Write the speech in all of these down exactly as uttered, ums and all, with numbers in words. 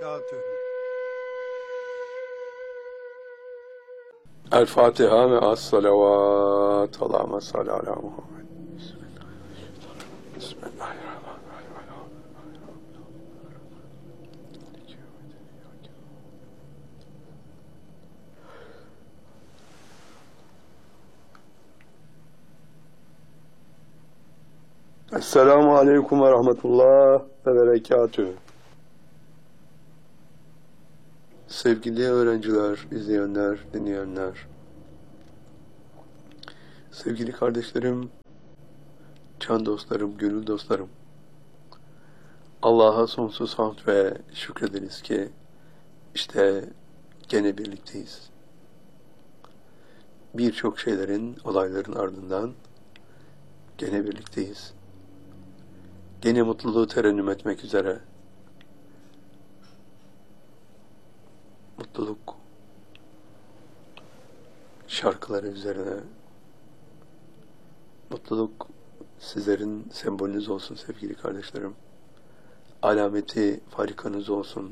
berekatühü. El Fatiha ve as-salavat. Allahümme salli ala Muhammed. Bismillahirrahmanirrahim. Esselamu aleyküm ve rahmetullah ve berekatühü. Sevgili öğrenciler, izleyenler, dinleyenler, sevgili kardeşlerim, can dostlarım, gönül dostlarım, Allah'a sonsuz hamd ve şükrederiz ki işte gene birlikteyiz. Birçok şeylerin, olayların ardından gene birlikteyiz. Gene mutluluğu terennüm etmek üzere. Mutluluk şarkıları üzerine. Mutluluk sizlerin sembolünüz olsun sevgili kardeşlerim. Alameti farikanız olsun.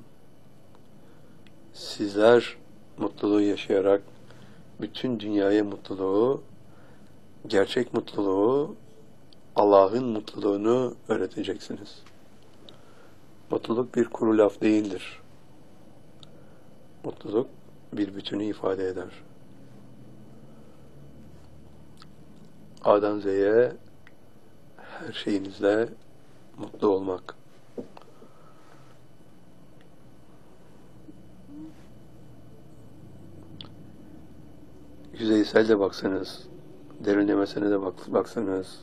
Sizler mutluluğu yaşayarak bütün dünyaya mutluluğu, gerçek mutluluğu, Allah'ın mutluluğunu öğreteceksiniz. Mutluluk bir kuru laf değildir. Mutluluk bir bütünü ifade eder. A'dan Z'ye her şeyinizle mutlu olmak. Yüzeysel de baksanız, derinlemesine de bak baksanız,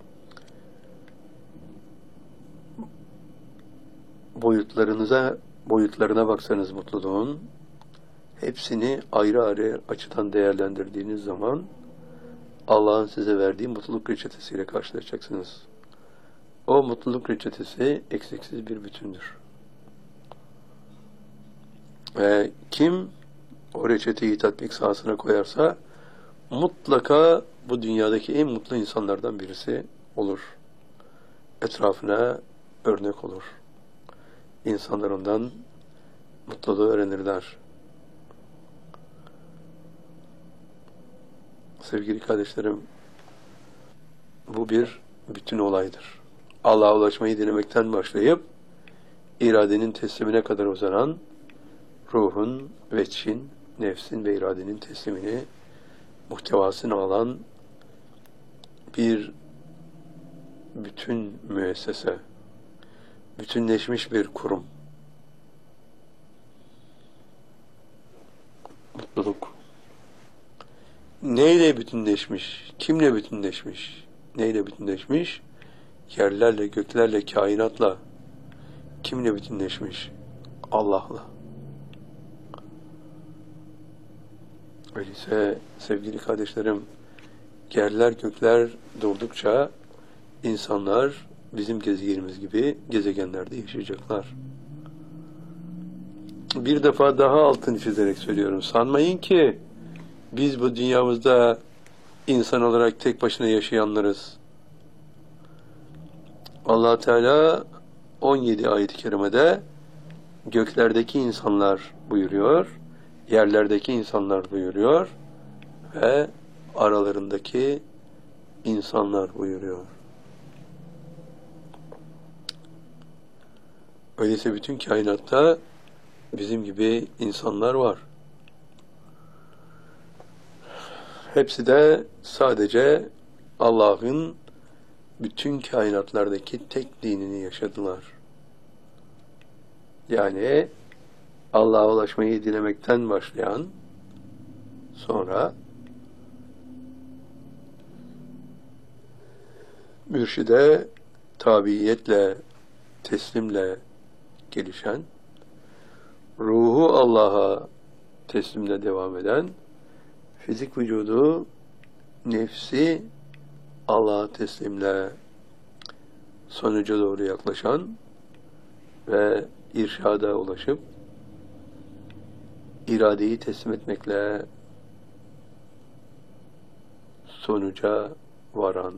boyutlarınıza, boyutlarına baksanız mutluluğun, hepsini ayrı ayrı açıdan değerlendirdiğiniz zaman Allah'ın size verdiği mutluluk reçetesiyle karşılaşacaksınız. O mutluluk reçetesi eksiksiz bir bütündür. Ve kim o reçeteyi tatbik sahasına koyarsa mutlaka bu dünyadaki en mutlu insanlardan birisi olur. Etrafına örnek olur. İnsanlar ondan mutluluğu öğrenirler. Sevgili kardeşlerim, bu bir bütün olaydır. Allah'a ulaşmayı denemekten başlayıp iradenin teslimine kadar uzanan ruhun, veçhin, nefsin ve iradenin teslimini muhtevasını alan bir bütün müessese, bütünleşmiş bir kurum. Mutluluk. Neyle bütünleşmiş? Kimle bütünleşmiş? Neyle bütünleşmiş? Yerlerle, göklerle, kainatla. Kimle bütünleşmiş? Allah'la. Öyleyse sevgili kardeşlerim, yerler gökler durdukça insanlar bizim gezegenimiz gibi gezegenlerde yaşayacaklar. Bir defa daha altını çizerek söylüyorum. Sanmayın ki biz bu dünyamızda insan olarak tek başına yaşayanlarız. Allah Teala on yedi ayet-i kerimede göklerdeki insanlar buyuruyor, yerlerdeki insanlar buyuruyor ve aralarındaki insanlar buyuruyor. Öyleyse bütün kainatta bizim gibi insanlar var. Hepsi de sadece Allah'ın bütün kainatlardaki tek dinini yaşadılar. Yani Allah'a ulaşmayı dilemekten başlayan, sonra mürşide tabiiyetle, teslimle gelişen, ruhu Allah'a teslimle devam eden, fizik vücudu, nefsi Allah'a teslimle sonuca doğru yaklaşan ve irşada ulaşıp iradeyi teslim etmekle sonuca varan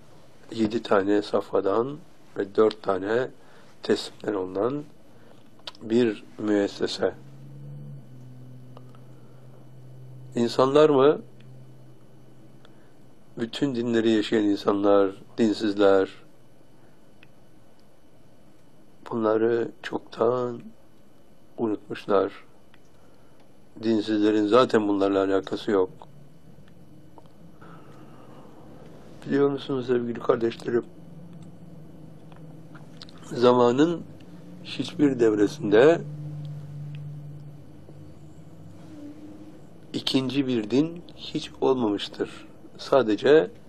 yedi tane safhadan ve dört tane teslimden olunan bir müessese. İnsanlar mı? Bütün dinleri yaşayan insanlar, dinsizler, bunları çoktan unutmuşlar. Dinsizlerin zaten bunlarla alakası yok. Biliyor musunuz sevgili kardeşlerim? Zamanın hiçbir devresinde ikinci bir din hiç olmamıştır. Sadece